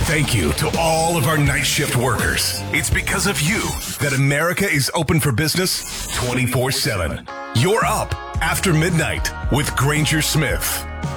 Thank you to all of our night shift workers. It's because of you that America is open for business 24/7. You're up after midnight with Granger Smith.